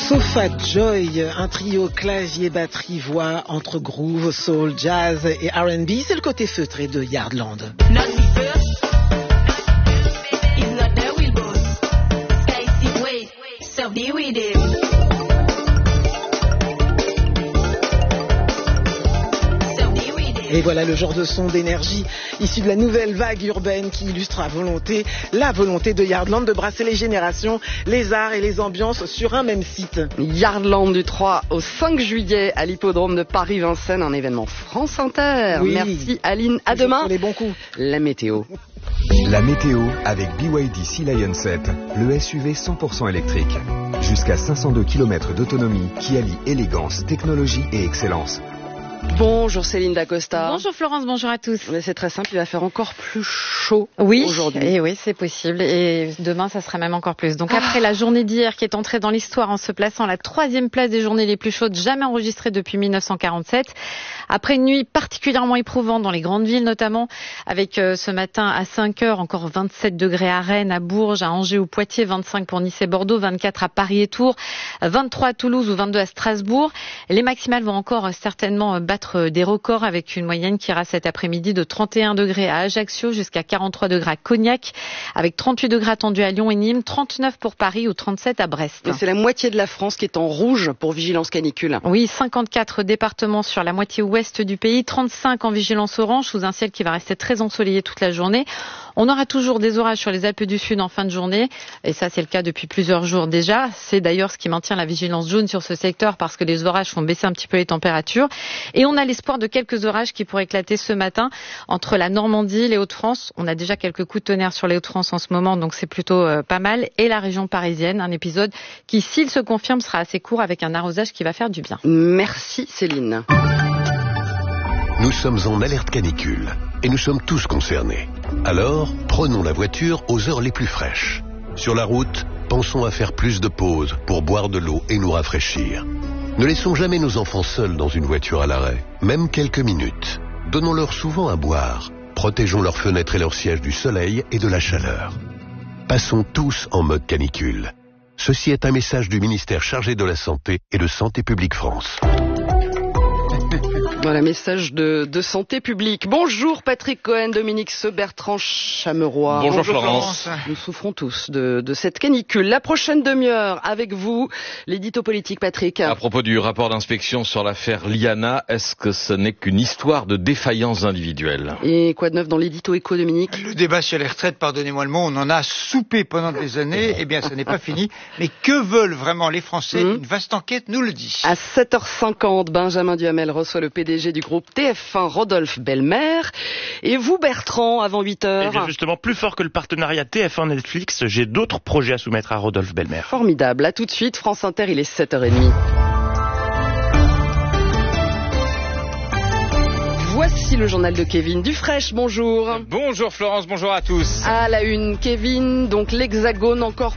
Sofa Joy, un trio clavier, batterie, voix entre groove, soul, jazz et R&B, c'est le côté feutré de Yardland. Et voilà le genre de son d'énergie issu de la nouvelle vague urbaine qui illustre la volonté de Yardland de brasser les générations, les arts et les ambiances sur un même site. Yardland du 3 au 5 juillet à l'hippodrome de Paris-Vincennes, un événement France Inter. Oui. Merci Aline, à demain. Pour les bons coups. La météo. La météo avec BYD Sea Lion 7, le SUV 100% électrique. Jusqu'à 502 km d'autonomie qui allie élégance, technologie et excellence. Bonjour Céline Dacosta. Bonjour Florence, bonjour à tous. Mais c'est très simple, il va faire encore plus chaud aujourd'hui. Et oui, c'est possible. Et demain, ça sera même encore plus. Donc après la journée d'hier qui est entrée dans l'histoire en se plaçant à la 3e place des journées les plus chaudes jamais enregistrées depuis 1947. Après une nuit particulièrement éprouvante dans les grandes villes notamment, avec ce matin à 5 heures encore 27 degrés à Rennes, à Bourges, à Angers ou Poitiers, 25 pour Nice et Bordeaux, 24 à Paris et Tours, 23 à Toulouse ou 22 à Strasbourg. Les maximales vont encore certainement battre des records avec une moyenne qui ira cet après-midi de 31 degrés à Ajaccio jusqu'à 43 degrés à Cognac, avec 38 degrés attendus à Lyon et Nîmes, 39 pour Paris ou 37 à Brest. Et c'est la moitié de la France qui est en rouge pour vigilance canicule. Oui, 54 départements sur la moitié ouest du pays, 35 en vigilance orange sous un ciel qui va rester très ensoleillé toute la journée. On aura toujours des orages sur les Alpes du Sud en fin de journée et ça c'est le cas depuis plusieurs jours déjà. C'est d'ailleurs ce qui maintient la vigilance jaune sur ce secteur parce que les orages font baisser un petit peu les températures et on a l'espoir de quelques orages qui pourraient éclater ce matin entre la Normandie, les Hauts-de-France. On a déjà quelques coups de tonnerre sur les Hauts-de-France en ce moment donc c'est plutôt pas mal et la région parisienne, un épisode qui s'il se confirme sera assez court avec un arrosage qui va faire du bien. Merci Céline. Nous sommes en alerte canicule et nous sommes tous concernés. Alors, prenons la voiture aux heures les plus fraîches. Sur la route, pensons à faire plus de pauses pour boire de l'eau et nous rafraîchir. Ne laissons jamais nos enfants seuls dans une voiture à l'arrêt, même quelques minutes. Donnons-leur souvent à boire. Protégeons leurs fenêtres et leurs sièges du soleil et de la chaleur. Passons tous en mode canicule. Ceci est un message du ministère chargé de la Santé et de Santé publique France. Voilà, message de santé publique. Bonjour Patrick Cohen, Dominique Bertrand Chameroy. Bonjour Florence. Nous souffrons tous de cette canicule. La prochaine demi-heure avec vous, l'édito politique Patrick. À propos du rapport d'inspection sur l'affaire Liana, est-ce que ce n'est qu'une histoire de défaillance individuelle? Et quoi de neuf dans l'édito éco, Dominique? Le débat sur les retraites, pardonnez-moi le mot, on en a soupé pendant des années. Eh bien, ce n'est pas fini. Mais que veulent vraiment les Français? Une vaste enquête nous le dit. À 7h50, Benjamin Duhamel reçoit le PDG du groupe TF1, Rodolphe Belmer. Et vous, Bertrand, avant 8h? Eh bien, justement, plus fort que le partenariat TF1-Netflix, j'ai d'autres projets à soumettre à Rodolphe Belmer. Formidable. À tout de suite, France Inter, il est 7h30. Voici le journal de Kevin Dufraîche, bonjour. Bonjour Florence, bonjour à tous. À la une, Kevin, donc l'Hexagone encore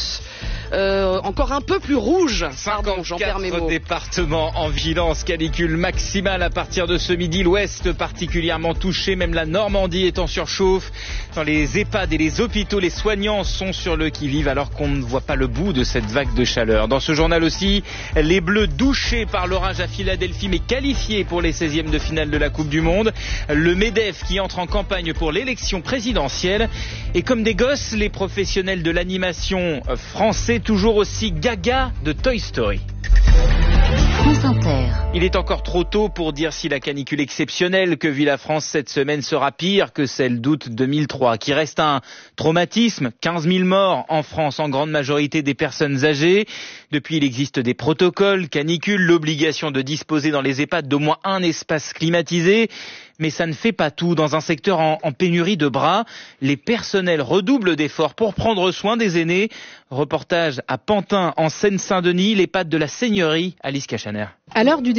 un peu plus rouge. Pardon, j'en perds mes mots. Départements en vigilance canicule maximale à partir de ce midi. L'Ouest particulièrement touché, même la Normandie est en surchauffe. Dans les EHPAD et les hôpitaux, les soignants sont sur le qui-vive alors qu'on ne voit pas le bout de cette vague de chaleur. Dans ce journal aussi, les Bleus douchés par l'orage à Philadelphie mais qualifiés pour les 16e de finale de la Coupe du Monde. Le MEDEF qui entre en campagne pour l'élection présidentielle. Et comme des gosses, les professionnels de l'animation français toujours aussi gaga de Toy Story. France Inter. Il est encore trop tôt pour dire si la canicule exceptionnelle que vit la France cette semaine sera pire que celle d'août 2003, qui reste un traumatisme. 15 000 morts en France, en grande majorité des personnes âgées. Depuis, il existe des protocoles canicule, l'obligation de disposer dans les EHPAD d'au moins un espace climatisé. Mais ça ne fait pas tout. Dans un secteur en pénurie de bras, les personnels redoublent d'efforts pour prendre soin des aînés. Reportage à Pantin, en Seine-Saint-Denis, l'EHPAD de la Seigneurie, Alice Cachaner. À l'heure du déjeuner,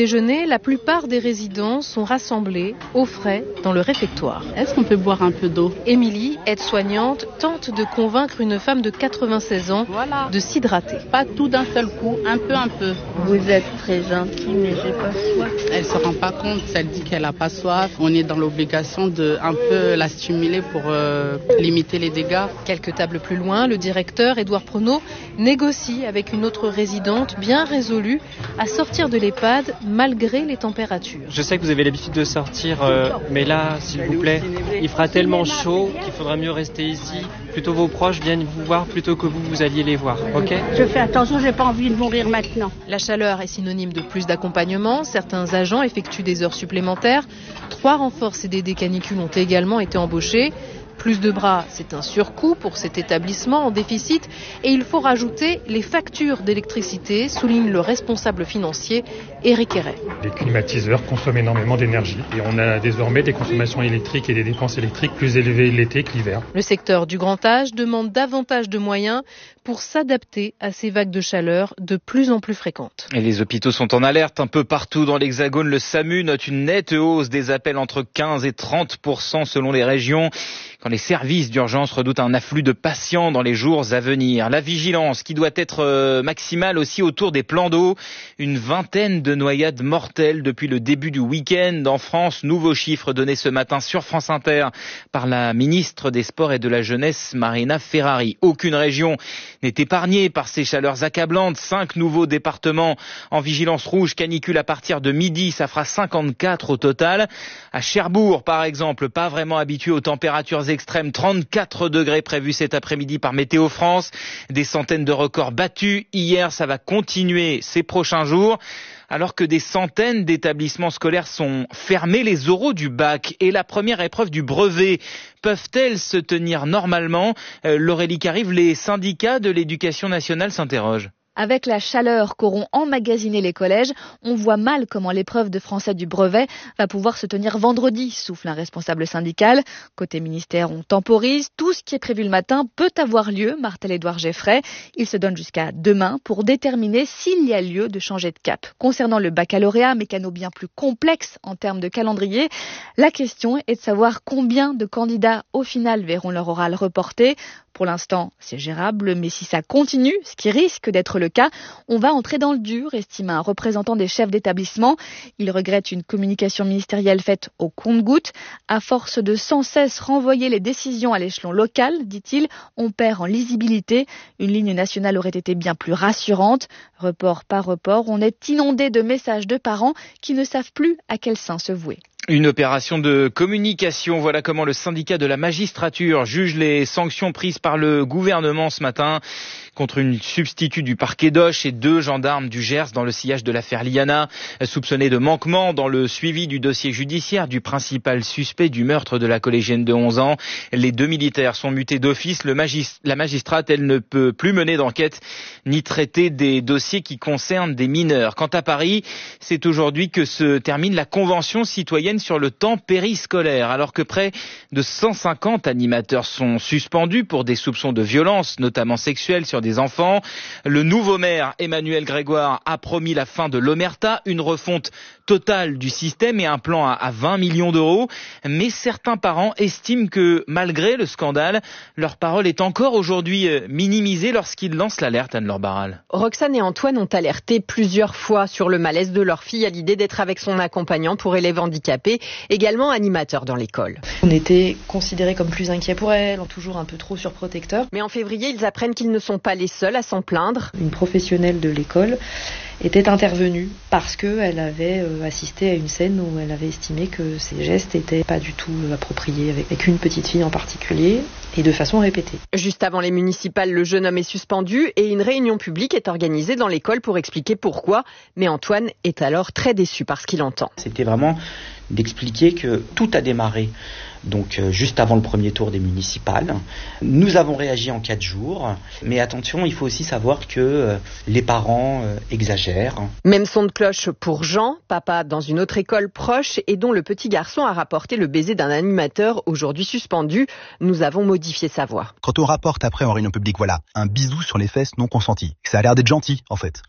déjeuner, la plupart des résidents sont rassemblés au frais dans le réfectoire. Est-ce qu'on peut boire un peu d'eau ? Émilie, aide-soignante, tente de convaincre une femme de 96 ans de s'hydrater. Pas tout d'un seul coup, un peu. Vous êtes très gentil, mais j'ai pas soif. Elle se rend pas compte, elle dit qu'elle a pas soif. On est dans l'obligation de un peu la stimuler pour limiter les dégâts. Quelques tables plus loin, le directeur, Édouard Prono, négocie avec une autre résidente bien résolue à sortir de l'EHPAD malgré les températures. Je sais que vous avez l'habitude de sortir, mais là, s'il vous plaît, il fera tellement chaud qu'il faudra mieux rester ici. Plutôt vos proches viennent vous voir plutôt que vous alliez les voir, ok ? Je fais attention, j'ai pas envie de mourir maintenant. La chaleur est synonyme de plus d'accompagnement. Certains agents effectuent des heures supplémentaires. 3 renforts CDD canicule ont également été embauchés. Plus de bras, c'est un surcoût pour cet établissement en déficit et il faut rajouter les factures d'électricité, souligne le responsable financier Éric Héret. Les climatiseurs consomment énormément d'énergie et on a désormais des consommations électriques et des dépenses électriques plus élevées l'été que l'hiver. Le secteur du grand âge demande davantage de moyens pour s'adapter à ces vagues de chaleur de plus en plus fréquentes. Et les hôpitaux sont en alerte un peu partout dans l'Hexagone. Le SAMU note une nette hausse des appels entre 15 et 30% selon les régions, quand les services d'urgence redoutent un afflux de patients dans les jours à venir. La vigilance qui doit être maximale aussi autour des plans d'eau. Une vingtaine de noyades mortelles depuis le début du week-end en France. Nouveau chiffre donné ce matin sur France Inter par la ministre des Sports et de la Jeunesse, Marina Ferrari. Aucune région n'est épargnée par ces chaleurs accablantes. 5 nouveaux départements en vigilance rouge canicule à partir de midi. Ça fera 54 au total. À Cherbourg, par exemple, pas vraiment habitué aux températures extrêmes. 34 degrés prévus cet après-midi par Météo France. Des centaines de records battus hier. Ça va continuer ces prochains jours. Alors que des centaines d'établissements scolaires sont fermés, les oraux du bac et la première épreuve du brevet peuvent-elles se tenir normalement ? Laurélie Carive, les syndicats de l'éducation nationale s'interrogent. Avec la chaleur qu'auront emmagasiné les collèges, on voit mal comment l'épreuve de français du brevet va pouvoir se tenir vendredi, souffle un responsable syndical. Côté ministère, on temporise. Tout ce qui est prévu le matin peut avoir lieu, martèle Édouard Geffray. Il se donne jusqu'à demain pour déterminer s'il y a lieu de changer de cap. Concernant le baccalauréat, mécano bien plus complexe en termes de calendrier, la question est de savoir combien de candidats au final verront leur oral reporté. Pour l'instant, c'est gérable, mais si ça continue, ce qui risque d'être le cas, on va entrer dans le dur, estime un représentant des chefs d'établissement. Il regrette une communication ministérielle faite au compte-gouttes. À force de sans cesse renvoyer les décisions à l'échelon local, dit-il, on perd en lisibilité. Une ligne nationale aurait été bien plus rassurante. Report par report, on est inondé de messages de parents qui ne savent plus à quel sein se vouer. Une opération de communication, voilà comment le syndicat de la magistrature juge les sanctions prises par le gouvernement ce matin contre une substitut du parquet d'Auch et 2 gendarmes du Gers dans le sillage de l'affaire Liana, soupçonnés de manquement dans le suivi du dossier judiciaire du principal suspect du meurtre de la collégienne de 11 ans. Les 2 militaires sont mutés d'office. La magistrate, elle ne peut plus mener d'enquête ni traiter des dossiers qui concernent des mineurs. Quant à Paris, c'est aujourd'hui que se termine la convention citoyenne sur le temps périscolaire, alors que près de 150 animateurs sont suspendus pour des soupçons de violence, notamment sexuelles, sur des enfants. Le nouveau maire, Emmanuel Grégoire, a promis la fin de l'omerta, une refonte totale du système et un plan à 20 millions d'euros. Mais certains parents estiment que, malgré le scandale, leur parole est encore aujourd'hui minimisée lorsqu'ils lancent l'alerte, Anne-Laure Barral. Roxane et Antoine ont alerté plusieurs fois sur le malaise de leur fille à l'idée d'être avec son accompagnant pour élèves handicapés, également animateur dans l'école. On était considérés comme plus inquiets pour elle, toujours un peu trop surprotecteurs. Mais en février, ils apprennent qu'ils ne sont pas les seuls à s'en plaindre. Une professionnelle de l'école était intervenue parce qu'elle avait assisté à une scène où elle avait estimé que ses gestes n'étaient pas du tout appropriés avec une petite fille en particulier et de façon répétée. Juste avant les municipales, le jeune homme est suspendu et une réunion publique est organisée dans l'école pour expliquer pourquoi. Mais Antoine est alors très déçu par ce qu'il entend. C'était vraiment d'expliquer que tout a démarré donc juste avant le premier tour des municipales. Nous avons réagi en 4 jours, mais attention, il faut aussi savoir que les parents exagèrent. Même son de cloche pour Jean, papa dans une autre école proche et dont le petit garçon a rapporté le baiser d'un animateur aujourd'hui suspendu. Nous avons modifié sa voix. Quand on rapporte après en réunion publique, voilà, un bisou sur les fesses non consenti. Ça a l'air d'être gentil, en fait.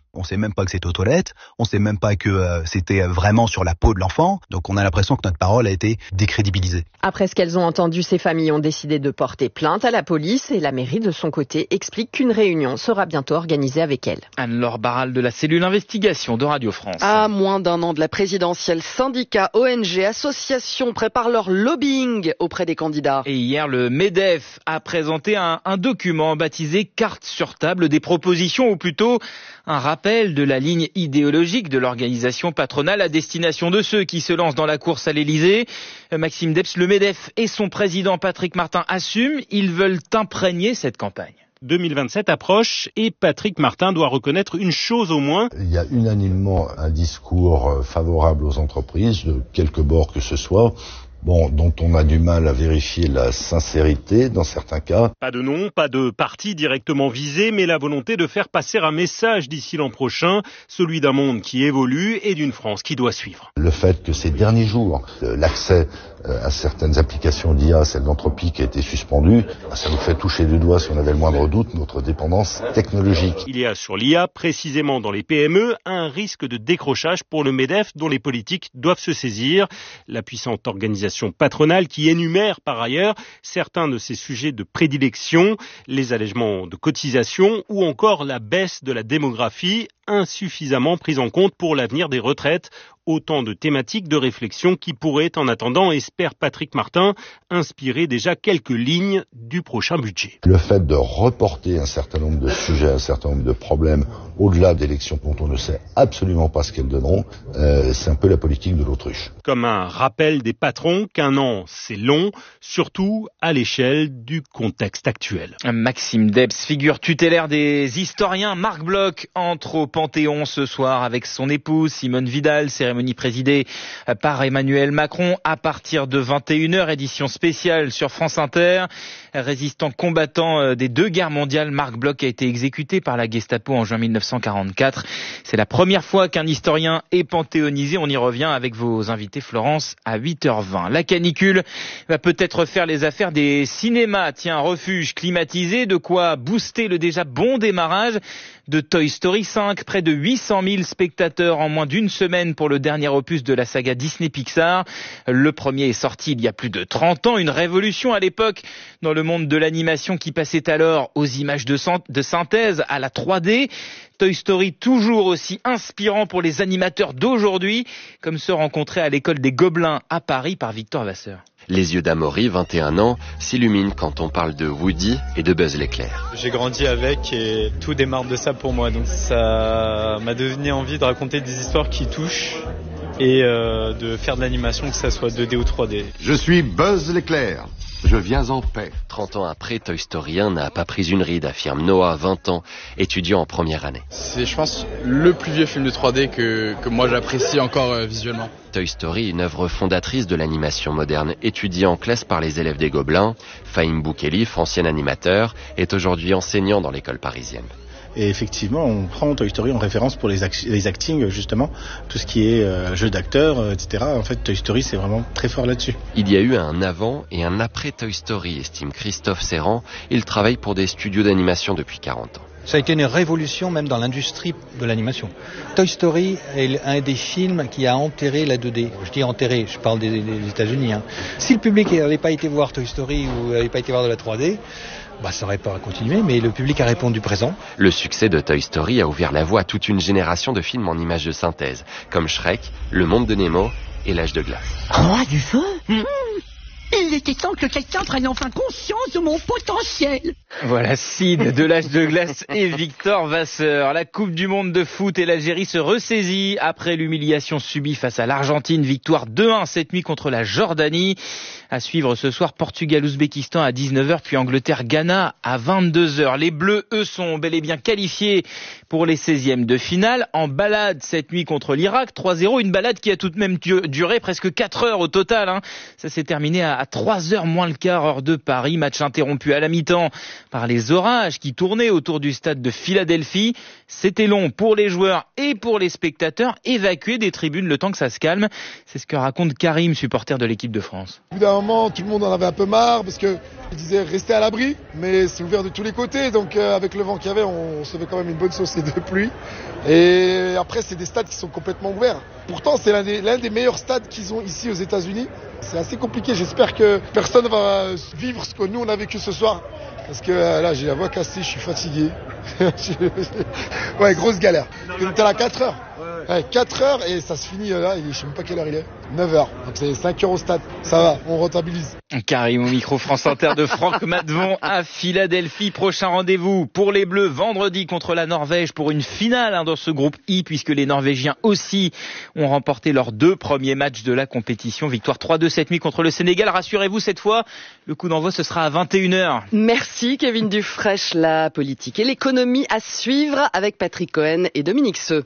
On sait même pas que c'est aux toilettes, on sait même pas que c'était vraiment sur la peau de l'enfant, donc on a l'impression que notre parole a été décrédibilisée. Après ce qu'elles ont entendu, ces familles ont décidé de porter plainte à la police et la mairie de son côté explique qu'une réunion sera bientôt organisée avec elle. Anne-Laure Barral de la cellule investigation de Radio France. À moins d'un an de la présidentielle, syndicats, ONG, associations préparent leur lobbying auprès des candidats. Et hier, le MEDEF a présenté un document baptisé Carte sur table des propositions, ou plutôt un rappel de la ligne idéologique de l'organisation patronale à destination de ceux qui se lancent dans la course à l'Elysée. Maxime Debs, le MEDEF et son président Patrick Martin assument, ils veulent imprégner cette campagne. 2027 approche et Patrick Martin doit reconnaître une chose au moins. Il y a unanimement un discours favorable aux entreprises, de quelque bord que ce soit, dont on a du mal à vérifier la sincérité dans certains cas. Pas de nom, pas de parti directement visé, mais la volonté de faire passer un message d'ici l'an prochain, celui d'un monde qui évolue et d'une France qui doit suivre. Le fait que ces derniers jours, l'accès à certaines applications d'IA, celle d'Anthropic, a été suspendu, ça nous fait toucher du doigt, si on avait le moindre doute, notre dépendance technologique. Il y a sur l'IA, précisément dans les PME, un risque de décrochage pour le MEDEF dont les politiques doivent se saisir. La puissante organisation patronale qui énumère par ailleurs certains de ses sujets de prédilection, les allègements de cotisations ou encore la baisse de la démographie insuffisamment prise en compte pour l'avenir des retraites. Autant de thématiques de réflexion qui pourraient, en attendant, espère Patrick Martin, inspirer déjà quelques lignes du prochain budget. Le fait de reporter un certain nombre de sujets, un certain nombre de problèmes au-delà d'élections dont on ne sait absolument pas ce qu'elles donneront, c'est un peu la politique de l'autruche. Comme un rappel des patrons qu'un an, c'est long, surtout à l'échelle du contexte actuel. Maxime Debs, figure tutélaire des historiens. Marc Bloch entre au Panthéon ce soir avec son épouse Simone Vidal, cérémonie présidée par Emmanuel Macron à partir de 21h, édition spéciale sur France Inter. Résistant combattant des deux guerres mondiales, Marc Bloch a été exécuté par la Gestapo en juin 1944. C'est la première fois qu'un historien est panthéonisé. On y revient avec vos invités, Florence, à 8h20. La canicule va peut-être faire les affaires des cinémas. Tiens, refuge climatisé, de quoi booster le déjà bon démarrage de Toy Story 5. Près de 800 000 spectateurs en moins d'une semaine pour le dernier opus de la saga Disney-Pixar. Le premier est sorti il y a plus de 30 ans, une révolution à l'époque dans le monde de l'animation qui passait alors aux images de synthèse à la 3D. Toy Story toujours aussi inspirant pour les animateurs d'aujourd'hui, comme ceux rencontrés à l'école des Gobelins à Paris par Victor Vasseur. Les yeux d'Amaury, 21 ans, s'illuminent quand on parle de Woody et de Buzz l'éclair. J'ai grandi avec et tout démarre de ça pour moi. Donc ça m'a donné envie de raconter des histoires qui touchent et de faire de l'animation, que ça soit 2D ou 3D. Je suis Buzz l'éclair. Je viens en paix. 30 ans après, Toy Story 1 n'a pas pris une ride, affirme Noah, 20 ans, étudiant en première année. C'est, je pense, le plus vieux film de 3D que moi j'apprécie encore visuellement. Toy Story, une œuvre fondatrice de l'animation moderne, étudiée en classe par les élèves des Gobelins. Fahim Boukelif, ancien animateur, est aujourd'hui enseignant dans l'école parisienne. Et effectivement, on prend Toy Story en référence pour les actings, justement, tout ce qui est jeu d'acteurs, etc. En fait, Toy Story, c'est vraiment très fort là-dessus. Il y a eu un avant et un après Toy Story, estime Christophe Serrand. Il travaille pour des studios d'animation depuis 40 ans. Ça a été une révolution même dans l'industrie de l'animation. Toy Story est un des films qui a enterré la 2D. Je dis enterré, je parle des États-Unis. Si le public n'avait pas été voir Toy Story ou n'avait pas été voir de la 3D, ça n'aurait pas continué, mais le public a répondu présent. Le succès de Toy Story a ouvert la voie à toute une génération de films en images de synthèse, comme Shrek, Le Monde de Nemo et L'Âge de glace. Roi du feu Il était temps que quelqu'un prenne enfin conscience de mon potentiel. Voilà, Sid de L'Âge de glace et Victor Vasseur. La Coupe du Monde de foot et l'Algérie se ressaisit après l'humiliation subie face à l'Argentine. Victoire 2-1 cette nuit contre la Jordanie. À suivre ce soir, Portugal-Ouzbékistan à 19h, puis Angleterre-Ghana à 22h. Les Bleus, eux, sont bel et bien qualifiés pour les 16e de finale. En balade cette nuit contre l'Irak, 3-0. Une balade qui a tout de même duré presque 4 heures au total. Ça s'est terminé à à 3h moins le quart heure de Paris. Match interrompu à la mi-temps par les orages qui tournaient autour du stade de Philadelphie. C'était long pour les joueurs et pour les spectateurs, évacuer des tribunes le temps que ça se calme. C'est ce que raconte Karim, supporter de l'équipe de France. Au bout d'un moment, tout le monde en avait un peu marre parce que il disait rester à l'abri, mais c'est ouvert de tous les côtés, donc avec le vent qu'il y avait, on se fait quand même une bonne sauce de pluie. Et après, c'est des stades qui sont complètement ouverts. Pourtant, c'est l'un des meilleurs stades qu'ils ont ici aux États-Unis. C'est assez compliqué. J'espère que personne va vivre ce que nous on a vécu ce soir. Parce que là, j'ai la voix cassée, je suis fatigué. Ouais, grosse galère. On était là à 4 heures. Ouais, 4 heures et ça se finit là, je sais même pas quelle heure il est. 9 heures. Donc c'est 5 heures au stade. Ça va, on rentabilise. Karim au micro France Inter de Franck Matvon à Philadelphie. Prochain rendez-vous pour les Bleus vendredi contre la Norvège pour une finale dans ce groupe I, puisque les Norvégiens aussi ont remporté leurs 2 premiers matchs de la compétition. Victoire 3-2 cette nuit contre le Sénégal. Rassurez-vous, cette fois, le coup d'envoi ce sera à 21h. Merci Kevin Dufresne. La politique et l'économie à suivre avec Patrick Cohen et Dominique Seux.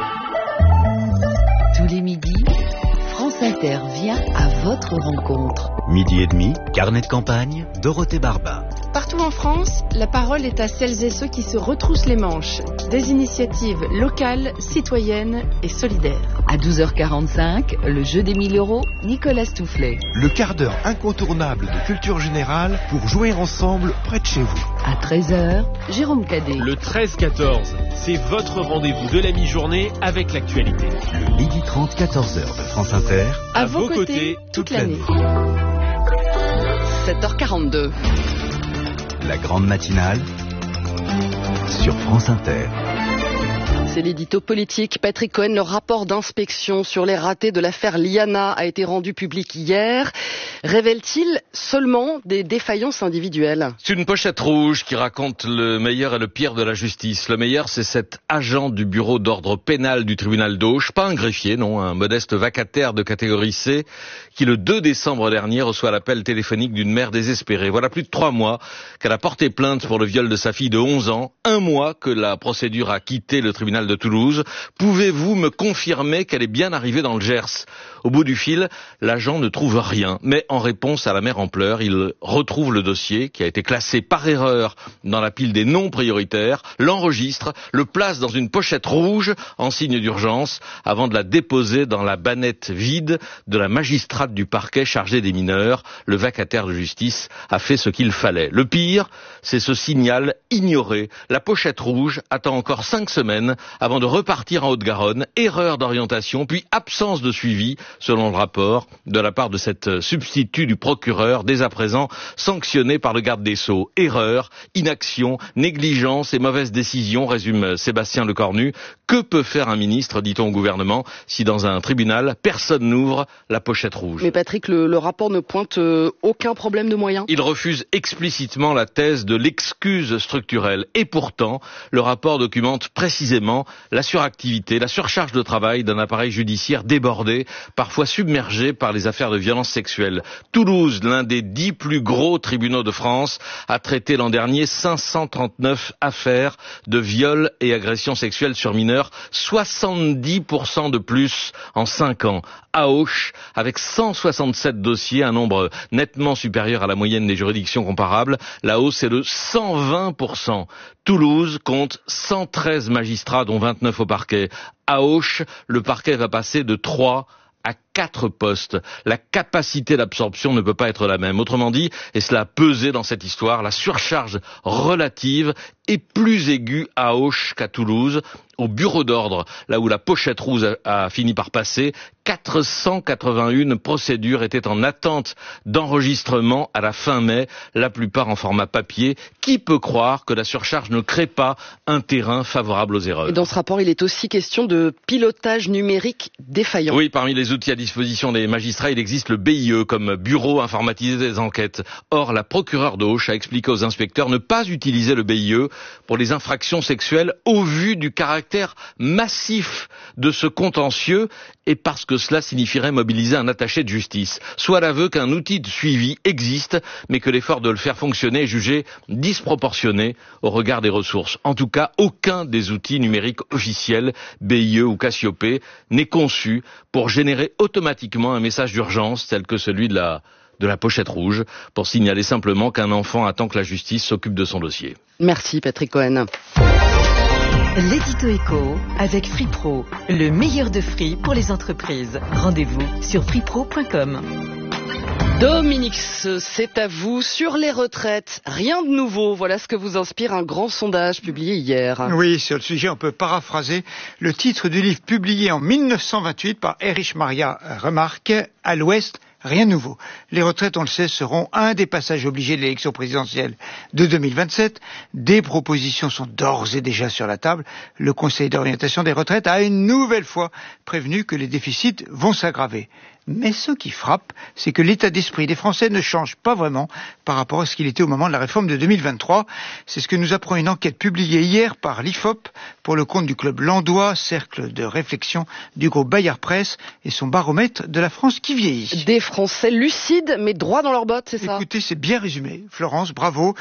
Tous les midis, France Inter vient à votre rencontre. Midi et demi, carnet de campagne, Dorothée Barba. Partout en France, la parole est à celles et ceux qui se retroussent les manches. Des initiatives locales, citoyennes et solidaires. À 12h45, le jeu des 1000 €, Nicolas Stoufflet. Le quart d'heure incontournable de culture générale pour jouer ensemble près de chez vous. À 13h, Jérôme Cadet. Le 13-14, c'est votre rendez-vous de la mi-journée avec l'actualité. Le midi 30, 14h de France Inter. À vos côtés, toute l'année. 7h42. La grande matinale sur France Inter. C'est l'édito politique. Patrick Cohen, le rapport d'inspection sur les ratés de l'affaire Liana a été rendu public hier. Révèle-t-il seulement des défaillances individuelles ? C'est une pochette rouge qui raconte le meilleur et le pire de la justice. Le meilleur, c'est cet agent du bureau d'ordre pénal du tribunal d'Auch, pas un greffier, non, un modeste vacataire de catégorie C, qui le 2 décembre dernier reçoit l'appel téléphonique d'une mère désespérée. Voilà plus de 3 mois qu'elle a porté plainte pour le viol de sa fille de 11 ans, 1 mois que la procédure a quitté le tribunal de Toulouse. Pouvez-vous me confirmer qu'elle est bien arrivée dans le Gers ? Au bout du fil, l'agent ne trouve rien, mais en réponse à la mère en pleurs, il retrouve le dossier qui a été classé par erreur dans la pile des non prioritaires, l'enregistre, le place dans une pochette rouge en signe d'urgence avant de la déposer dans la bannette vide de la magistrate du parquet chargée des mineurs. Le vacataire de justice a fait ce qu'il fallait. Le pire, c'est ce signal ignoré. La pochette rouge attend encore 5 semaines avant de repartir en Haute-Garonne. Erreur d'orientation, puis absence de suivi, selon le rapport, de la part de cette substitut du procureur, dès à présent sanctionné par le garde des Sceaux. Erreur, inaction, négligence et mauvaise décision, résume Sébastien Lecornu. Que peut faire un ministre, dit-on au gouvernement, si dans un tribunal, personne n'ouvre la pochette rouge ? Mais Patrick, le rapport ne pointe aucun problème de moyens ? Il refuse explicitement la thèse de l'excuse structurelle. Et pourtant, le rapport documente précisément la suractivité, la surcharge de travail d'un appareil judiciaire débordé, parfois submergé par les affaires de violence sexuelle. Toulouse, l'un des 10 plus gros tribunaux de France, a traité l'an dernier 539 affaires de viol et agressions sexuelles sur mineurs, 70% de plus en 5 ans. À Auch, avec 167 dossiers, un nombre nettement supérieur à la moyenne des juridictions comparables, la hausse est de 120%. Toulouse compte 113 magistrats, dont 29 au parquet. À Auch, le parquet va passer de 3 à 4 postes. La capacité d'absorption ne peut pas être la même. Autrement dit, et cela a pesé dans cette histoire, la surcharge relative est plus aiguë à Auch qu'à Toulouse. Au bureau d'ordre, là où la pochette rouge a fini par passer, 481 procédures étaient en attente d'enregistrement à la fin mai, la plupart en format papier. Qui peut croire que la surcharge ne crée pas un terrain favorable aux erreurs ? Et dans ce rapport, il est aussi question de pilotage numérique défaillant. Oui, parmi les outils à disposition des magistrats, il existe le BIE comme bureau informatisé des enquêtes. Or, la procureure d'Auch a expliqué aux inspecteurs ne pas utiliser le BIE pour les infractions sexuelles au vu du caractère massif de ce contentieux et parce que cela signifierait mobiliser un attaché de justice. Soit l'aveu qu'un outil de suivi existe, mais que l'effort de le faire fonctionner est jugé disproportionné au regard des ressources. En tout cas, aucun des outils numériques officiels, BIE ou Cassiopée, n'est conçu pour générer automatiquement un message d'urgence tel que celui de la de la pochette rouge pour signaler simplement qu'un enfant attend que la justice s'occupe de son dossier. Merci Patrick Cohen. L'édito éco avec FreePro, le meilleur de Free pour les entreprises. Rendez-vous sur freepro.com. Dominique, c'est à vous. Sur les retraites, rien de nouveau. Voilà ce que vous inspire un grand sondage publié hier. Oui, sur le sujet, on peut paraphraser le titre du livre publié en 1928 par Erich Maria Remarque, À l'Ouest, rien de nouveau. Les retraites, on le sait, seront un des passages obligés de l'élection présidentielle de 2027. Des propositions sont d'ores et déjà sur la table. Le Conseil d'orientation des retraites a une nouvelle fois prévenu que les déficits vont s'aggraver. Mais ce qui frappe, c'est que l'état d'esprit des Français ne change pas vraiment par rapport à ce qu'il était au moment de la réforme de 2023. C'est ce que nous apprend une enquête publiée hier par l'IFOP pour le compte du club Landois, cercle de réflexion du groupe Bayard Presse et son baromètre de la France qui vieillit. Des Français lucides mais droits dans leurs bottes, c'est ça? Écoutez, c'est bien résumé. Florence, bravo.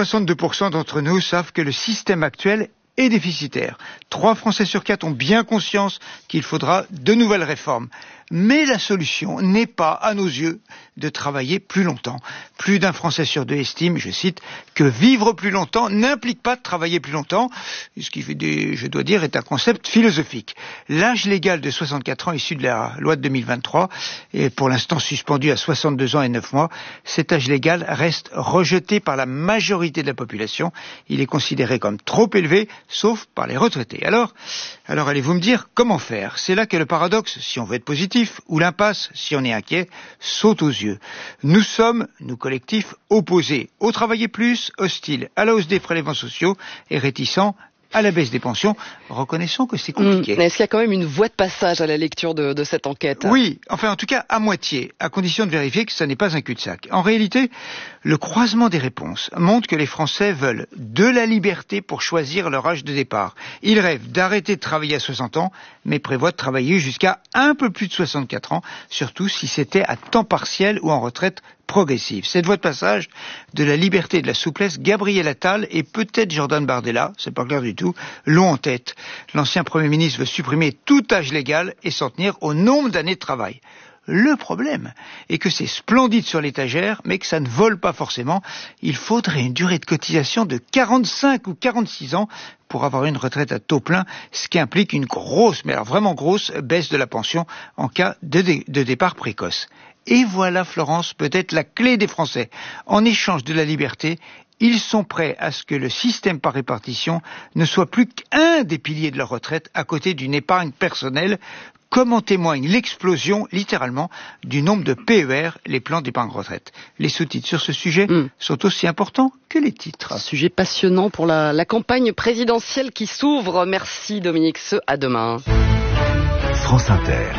62% d'entre nous savent que le système actuel est déficitaire. 3 Français sur 4 ont bien conscience qu'il faudra de nouvelles réformes. Mais la solution n'est pas, à nos yeux, de travailler plus longtemps. Plus d'un Français sur 2 estime, je cite, que vivre plus longtemps n'implique pas de travailler plus longtemps, ce qui, je dois dire, est un concept philosophique. L'âge légal de 64 ans issu de la loi de 2023 est pour l'instant suspendu à 62 ans et 9 mois. Cet âge légal reste rejeté par la majorité de la population. Il est considéré comme trop élevé, sauf par les retraités. Alors allez-vous me dire comment faire? C'est là que le paradoxe, si on veut être positif, ou l'impasse, si on est inquiet, saute aux yeux. Nous sommes, nous collectifs, opposés au travailler plus, hostiles à la hausse des prélèvements sociaux et réticents à la baisse des pensions. Reconnaissons que c'est compliqué. Mais est-ce qu'il y a quand même une voie de passage à la lecture de cette enquête? Oui, enfin en tout cas à moitié, à condition de vérifier que ça n'est pas un cul-de-sac. En réalité, le croisement des réponses montre que les Français veulent de la liberté pour choisir leur âge de départ. Ils rêvent d'arrêter de travailler à 60 ans, mais prévoient de travailler jusqu'à un peu plus de 64 ans, surtout si c'était à temps partiel ou en retraite progressive. Cette voie de passage de la liberté et de la souplesse, Gabriel Attal et peut-être Jordan Bardella, c'est pas clair du tout, l'ont en tête. L'ancien Premier ministre veut supprimer tout âge légal et s'en tenir au nombre d'années de travail. Le problème est que c'est splendide sur l'étagère, mais que ça ne vole pas forcément. Il faudrait une durée de cotisation de 45 ou 46 ans pour avoir une retraite à taux plein, ce qui implique une grosse, mais alors vraiment grosse, baisse de la pension en cas de départ précoce. Et voilà, Florence, peut-être la clé des Français. En échange de la liberté, ils sont prêts à ce que le système par répartition ne soit plus qu'un des piliers de leur retraite à côté d'une épargne personnelle, comme en témoigne l'explosion, littéralement, du nombre de PER, les plans d'épargne retraite. Les sous-titres sur ce sujet sont aussi importants que les titres. Sujet passionnant pour la campagne présidentielle qui s'ouvre. Merci Dominique, à demain. France Inter.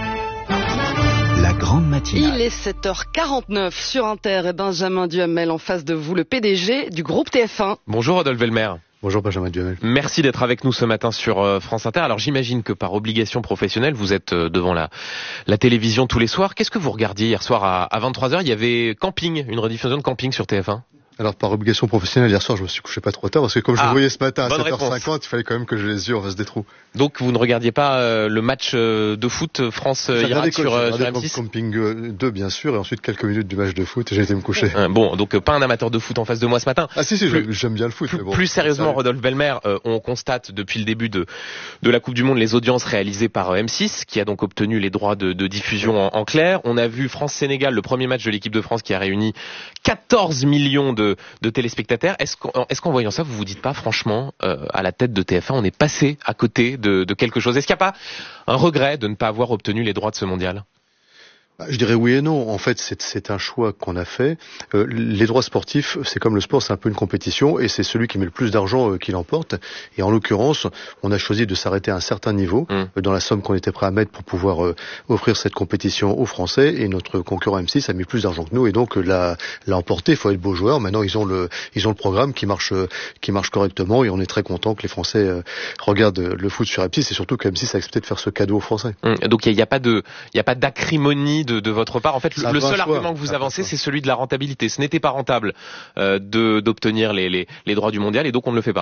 La grande matinale. Il est 7h49 sur Inter et Benjamin Duhamel en face de vous, le PDG du groupe TF1. Bonjour Rodolphe Velmer. Bonjour Benjamin Duhamel. Merci d'être avec nous ce matin sur France Inter. Alors j'imagine que par obligation professionnelle, vous êtes devant la télévision tous les soirs. Qu'est-ce que vous regardiez hier soir à 23h? Il y avait Camping, une rediffusion de Camping sur TF1. Alors par obligation professionnelle, hier soir je me suis couché pas trop tard parce que comme je le voyais ce matin à 7h50, il fallait quand même que j'ai les yeux en face des trous. Donc vous ne regardiez pas le match de foot France-Irak sur M6? Camping 2 bien sûr et ensuite quelques minutes du match de foot et j'ai été me coucher. Bon, donc pas un amateur de foot en face de moi ce matin. Ah si, j'aime bien le foot. Plus sérieusement, Rodolphe Velmer, on constate depuis le début de la Coupe du Monde les audiences réalisées par M6 qui a donc obtenu les droits de diffusion en clair. On a vu France-Sénégal, le premier match de l'équipe de France qui a réuni 14 millions de téléspectateurs. Est-ce qu'en voyant ça, vous vous dites pas franchement, à la tête de TF1, on est passé à côté de quelque chose? Est-ce qu'il n'y a pas un regret de ne pas avoir obtenu les droits de ce mondial? Je dirais oui et non. En fait, c'est un choix qu'on a fait. Les droits sportifs, c'est comme le sport, c'est un peu une compétition et c'est celui qui met le plus d'argent qui l'emporte. Et en l'occurrence, on a choisi de s'arrêter à un certain niveau dans la somme qu'on était prêt à mettre pour pouvoir offrir cette compétition aux Français. Et notre concurrent M6 a mis plus d'argent que nous et donc l'a emporté. Il faut être beau joueur. Maintenant, ils ont le programme qui marche correctement et on est très content que les Français regardent le foot sur M6 et surtout que M6 a accepté de faire ce cadeau aux Français. Donc il n'y a pas d'acrimonie de votre part. En fait, le seul argument que vous avancez, c'est celui de la rentabilité. Ce n'était pas rentable d'obtenir les droits du mondial et donc on ne le fait pas.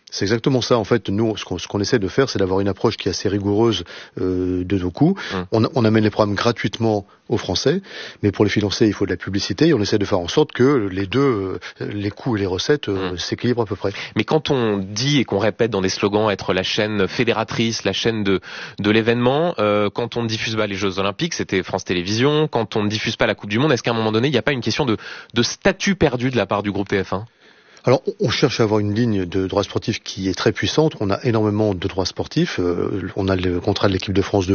C'est exactement ça. En fait, nous, ce qu'on essaie de faire, c'est d'avoir une approche qui est assez rigoureuse de nos coûts. On amène les programmes gratuitement aux Français, mais pour les financer, il faut de la publicité et on essaie de faire en sorte que les deux, les coûts et les recettes, s'équilibrent à peu près. Mais quand on dit et qu'on répète dans des slogans être la chaîne fédératrice, la chaîne de l'événement, quand on ne diffuse pas les Jeux Olympiques, c'était France Télévisions, quand on ne diffuse pas la Coupe du Monde, est-ce qu'à un moment donné, il n'y a pas une question de statut perdu de la part du groupe TF1 ? Alors, on cherche à avoir une ligne de droits sportifs qui est très puissante. On a énormément de droits sportifs. On a le contrat de l'équipe de France de